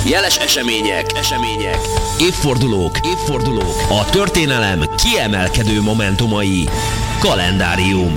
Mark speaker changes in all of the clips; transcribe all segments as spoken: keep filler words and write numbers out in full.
Speaker 1: Jeles események, események, évfordulók, évfordulók, a történelem kiemelkedő momentumai. Kalendárium.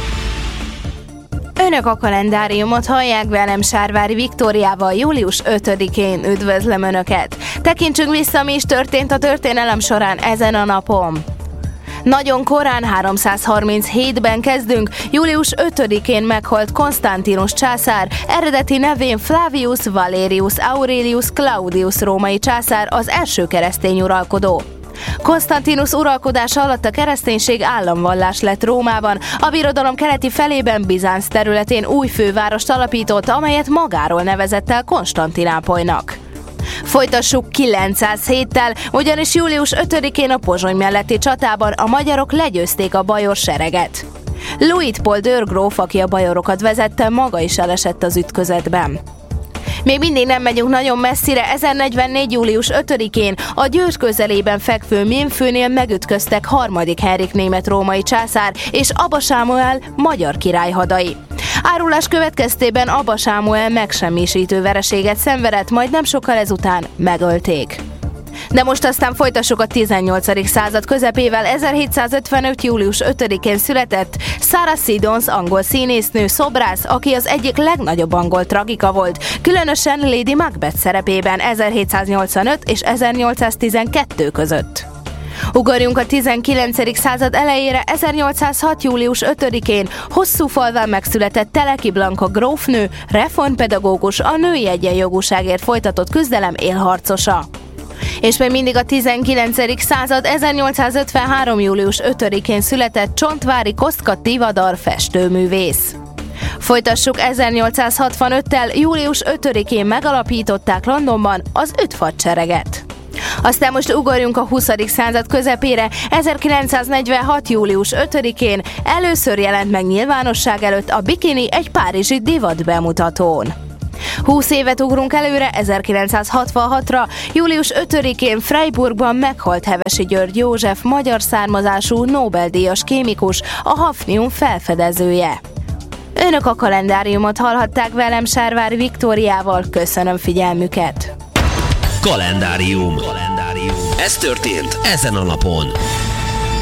Speaker 2: Önök a kalendáriumot hallják, velem Sárvári Viktóriával július ötödikén. Üdvözlöm Önöket! Tekintsünk vissza, mi is történt a történelem során ezen a napon. Nagyon korán, háromszázharminchétben kezdünk, július ötödikén meghalt Konstantinus császár, eredeti nevén Flavius Valerius Aurelius Claudius római császár, az első keresztény uralkodó. Konstantinus uralkodása alatt a kereszténység államvallás lett Rómában, a birodalom keleti felében Bizánc területén új fővárost alapított, amelyet magáról nevezett el Konstantinápolynak. Folytassuk kilencszázhéttel, ugyanis július ötödikén a Pozsony melletti csatában a magyarok legyőzték a bajor sereget. Luitpold őrgróf, aki a bajorokat vezette, maga is elesett az ütközetben. Még mindig nem megyünk nagyon messzire, ezernegyvennégy. július ötödikén a Győr közelében fekvő Mémfőnél megütköztek harmadik Henrik német-római császár és Aba Sámuel magyar király hadai. Árulás következtében Aba Sámuel megsemmisítő vereséget szenvedett, majd nem sokkal ezután megölték. De most aztán folytassuk a tizennyolcadik század közepével. ezerhétszázötvenöt. július ötödikén született Sarah Siddons, angol színésznő, szobrász, aki az egyik legnagyobb angol tragika volt, különösen Lady Macbeth szerepében ezerhétszáznyolcvanöt és ezernyolcszáztizenkettő között. Ugorjunk a tizenkilencedik század elejére. ezernyolcszázhat. július ötödikén hosszú falván megszületett Teleki Blanka grófnő, reformpedagógus, a női egyenjogúságért folytatott küzdelem élharcosa. És még mindig a tizenkilencedik század. ezernyolcszázötvenhárom. július ötödikén született Csontváry Kostka Tivadar festőművész. Folytassuk ezernyolcszázhatvanöttel. július ötödikén megalapították Londonban az ütfadsereget. Aztán most ugorjunk a huszadik század közepére. ezerkilencszáznegyvenhat. július ötödikén először jelent meg nyilvánosság előtt a bikini egy párizsi divat bemutatón. húsz évet ugrunk előre, ezerkilencszázhatvanhatra. július ötödikén Freiburgban meghalt Hevesi György József, magyar származású Nobel-díjas kémikus, a hafnium felfedezője. Önök a kalendáriumot hallhatták, velem Sárvári Viktóriával. Köszönöm figyelmüket!
Speaker 1: Kalendárium. Kalendárium. Ez történt ezen a napon.